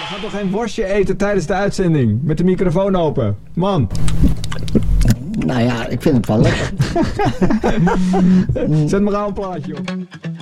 Ga toch geen worstje eten tijdens de uitzending? Met de microfoon open. Man. Nou ja, ik vind het wel lekker. Zet maar aan een plaatje op.